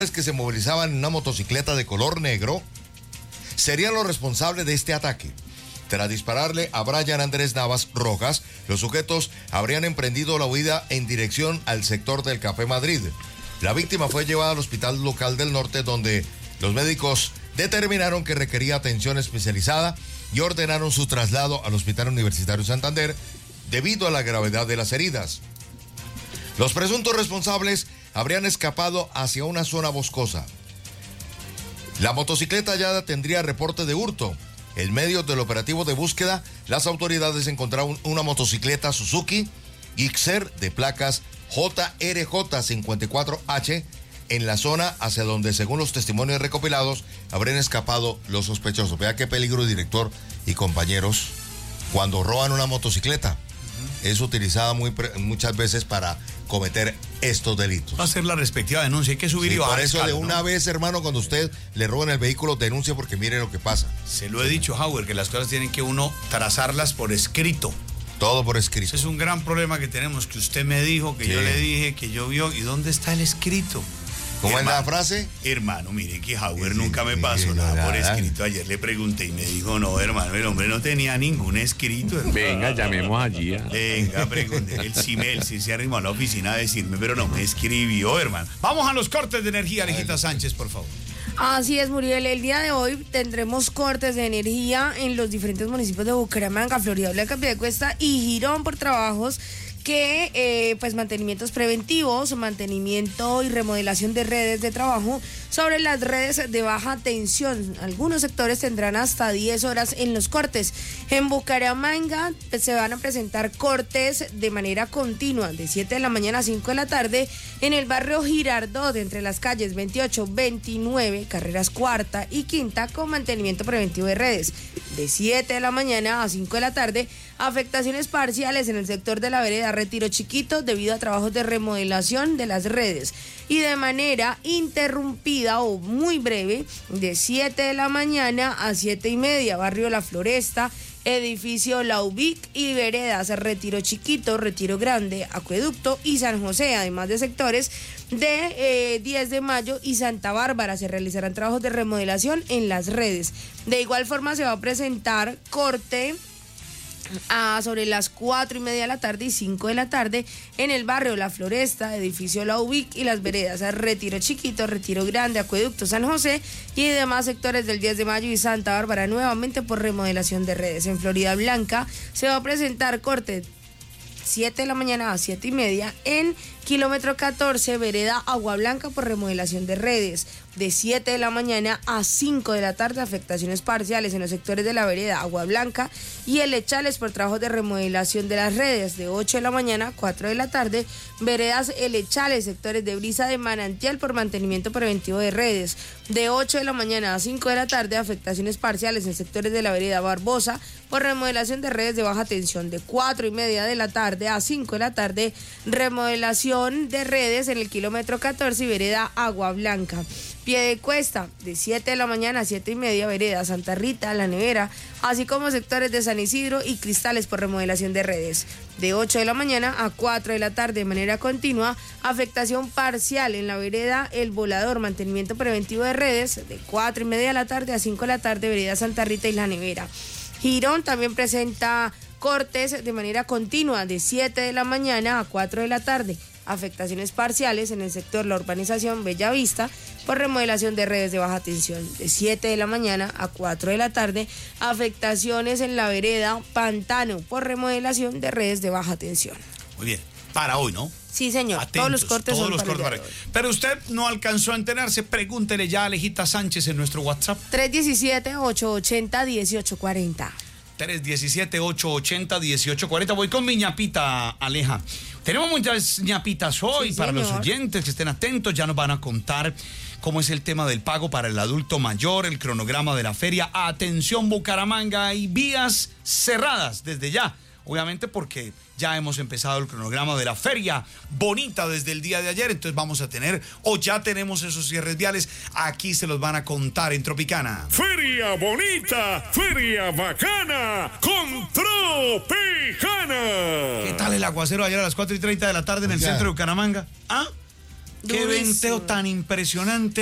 que se movilizaban en una motocicleta de color negro serían los responsables de este ataque. Tras dispararle a Brian Andrés Navas Rojas, los sujetos habrían emprendido la huida en dirección al sector del Café Madrid. La víctima fue llevada al hospital local del norte, donde los médicos determinaron que requería atención especializada y ordenaron su traslado al Hospital Universitario Santander debido a la gravedad de las heridas. Los presuntos responsables habrían escapado hacia una zona boscosa. La motocicleta ya tendría reporte de hurto. En medio del operativo de búsqueda, las autoridades encontraron una motocicleta Suzuki Gixxer de placas JRJ54H en la zona hacia donde, según los testimonios recopilados, habrían escapado los sospechosos. Vea qué peligro, director y compañeros, cuando roban una motocicleta. Es utilizada muchas veces para cometer estos delitos. Va a ser la respectiva denuncia, hay que subir y bajar. Por eso de una vez, hermano, cuando usted le roban el vehículo, denuncia, porque mire lo que pasa. Se lo he dicho, Howard, que las cosas tienen que uno trazarlas por escrito. Todo por escrito. Ese es un gran problema que tenemos, que usted me dijo, que yo le dije, que yo vio. ¿Y dónde está el escrito? ¿Cómo es la frase? Hermano, mire que Howard nunca me pasó nada por escrito. Ayer le pregunté y me dijo, no, hermano, el hombre no tenía ningún escrito. Hermano. Venga, llamemos allí. Venga, pregunté. Él sí se arrimó a la oficina a decirme, pero no me escribió, hermano. Vamos a los cortes de energía, Alejita Sánchez, por favor. Así es, Muriel. El día de hoy tendremos cortes de energía en los diferentes municipios de Bucaramanga, Florida Blanca, Piedecuesta y Girón por trabajos que pues mantenimientos preventivos, mantenimiento y remodelación de redes de trabajo sobre las redes de baja tensión. Algunos sectores tendrán hasta 10 horas en los cortes. En Bucaramanga pues, se van a presentar cortes de manera continua de 7 de la mañana a 5 de la tarde en el barrio Girardot, entre las calles 28, 29, carreras cuarta y quinta, con mantenimiento preventivo de redes. De 7 de la mañana a 5 de la tarde, afectaciones parciales en el sector de la vereda Retiro Chiquito debido a trabajos de remodelación de las redes. Y de manera interrumpida o muy breve, de 7 de la mañana a 7:30, barrio La Floresta, edificio La Ubic y veredas Retiro Chiquito, Retiro Grande, Acueducto y San José, además de sectores de 10 de mayo y Santa Bárbara. Se realizarán trabajos de remodelación en las redes. De igual forma se va a presentar corte sobre las 4:30 de la tarde y 5 de la tarde en el barrio La Floresta, edificio La Ubic y las veredas Retiro Chiquito, Retiro Grande, Acueducto, San José y demás sectores del 10 de mayo y Santa Bárbara, nuevamente por remodelación de redes. En Florida Blanca se va a presentar corte 7 de la mañana a 7:30 en kilómetro 14, vereda Agua Blanca, por remodelación de redes. De 7 de la mañana a 5 de la tarde, afectaciones parciales en los sectores de la vereda Agua Blanca y El Echales por trabajos de remodelación de las redes. De 8 de la mañana a 4 de la tarde, veredas El Echales, sectores de Brisa de Manantial por mantenimiento preventivo de redes. De 8 de la mañana a 5 de la tarde, afectaciones parciales en sectores de la vereda Barbosa por remodelación de redes de baja tensión. De 4:30 de la tarde a 5 de la tarde, remodelación de redes en el kilómetro 14 y vereda Agua Blanca. Piedecuesta, de 7 de la mañana a 7:30, vereda Santa Rita, La Nevera, así como sectores de San Isidro y Cristales por remodelación de redes. De 8 de la mañana a 4 de la tarde de manera continua, afectación parcial en la vereda El Volador, mantenimiento preventivo de redes. De 4:30 de la tarde a 5 de la tarde, vereda Santa Rita y La Nevera. Girón también presenta cortes de manera continua de 7 de la mañana a 4 de la tarde. Afectaciones parciales en el sector La Urbanización Bellavista por remodelación de redes de baja tensión. De 7 de la mañana a 4 de la tarde, afectaciones en la vereda Pantano por remodelación de redes de baja tensión. Muy bien, para hoy, ¿no? Sí, señor. Atentos, todos los cortes todos son los cortes para hoy. Pero usted no alcanzó a enterarse, pregúntele ya a Alejita Sánchez en nuestro WhatsApp. 317-880-1840. 317-880-1840. Voy con mi ñapita, Aleja. Tenemos muchas ñapitas hoy, sí, para los oyentes que estén atentos. Ya nos van a contar cómo es el tema del pago para el adulto mayor, el cronograma de la feria. Atención, Bucaramanga, hay vías cerradas desde ya. Obviamente porque ya hemos empezado el cronograma de la feria bonita desde el día de ayer. Entonces vamos a tener, o ya tenemos esos cierres viales. Aquí se los van a contar en Tropicana. Feria bonita, feria bacana, con Tropicana. ¿Qué tal el aguacero ayer a las 4:30 de la tarde en el centro de Bucaramanga? ¿Ah? Qué Durísimo. venteo tan impresionante.